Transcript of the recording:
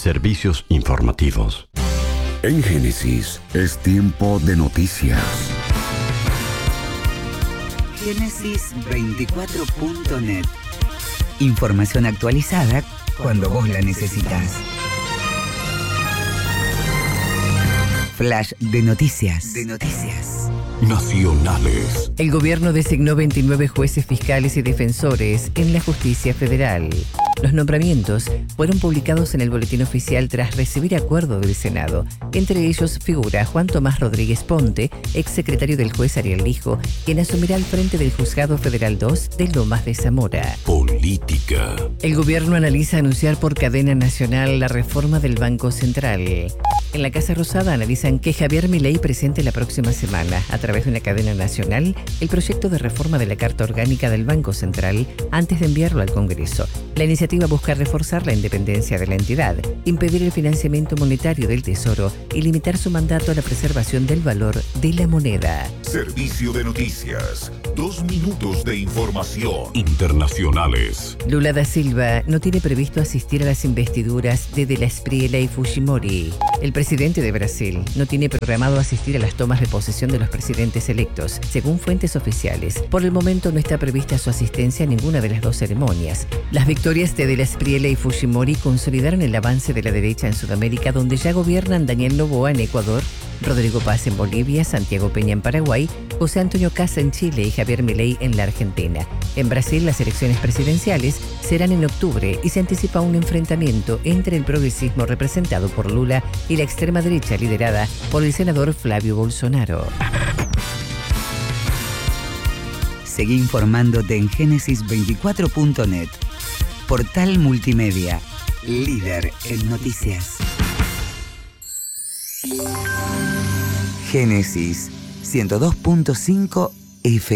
Servicios informativos. En Génesis es tiempo de noticias. Génesis24.net. Información actualizada cuando vos la necesitas. Flash de noticias. Nacionales. El gobierno designó 29 jueces fiscales y defensores en la justicia federal. Los nombramientos fueron publicados en el Boletín Oficial tras recibir acuerdo del Senado. Entre ellos figura Juan Tomás Rodríguez Ponte, exsecretario del juez Ariel Lijo, quien asumirá al frente del Juzgado Federal 2 de Lomas de Zamora. Política. El gobierno analiza anunciar por cadena nacional la reforma del Banco Central. En la Casa Rosada analizan que Javier Milei presente la próxima semana, a través de una cadena nacional, el proyecto de reforma de la Carta Orgánica del Banco Central antes de enviarlo al Congreso. La iniciativa busca reforzar la independencia de la entidad, impedir el financiamiento monetario del Tesoro y limitar su mandato a la preservación del valor de la moneda. Servicio de noticias. 2 minutos de información. Internacionales. Lula da Silva no tiene previsto asistir a las investiduras de De la Espriella y Fujimori. El presidente de Brasil no tiene programado asistir a las tomas de posesión de los presidentes electos, según fuentes oficiales. Por el momento no está prevista su asistencia a ninguna de las dos ceremonias. Las victorias de la Espriella y Fujimori consolidaron el avance de la derecha en Sudamérica, donde ya gobiernan Daniel Noboa en Ecuador, Rodrigo Paz en Bolivia, Santiago Peña en Paraguay, José Antonio Caz en Chile y Javier Milei en la Argentina. En Brasil, las elecciones presidenciales serán en octubre y se anticipa un enfrentamiento entre el progresismo representado por Lula y la extrema derecha liderada por el senador Flavio Bolsonaro. Seguí informándote en Génesis24.net. Portal multimedia, líder en noticias. Génesis 102.5 FM.